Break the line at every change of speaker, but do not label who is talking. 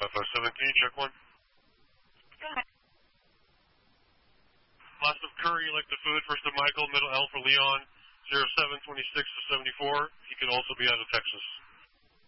557, can you check one?
Go ahead.
Last of Curry, like the food. First of Michael, middle L for Leon, 0726 to 74. He could also be out of Texas.